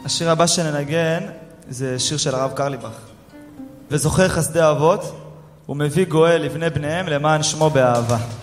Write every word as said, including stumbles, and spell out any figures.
השיר הבא שננגן זה שיר של הרב קרליבך. וזוכר חסדי אבות, ומביא גואל לבני בניהם למען שמו באהבה.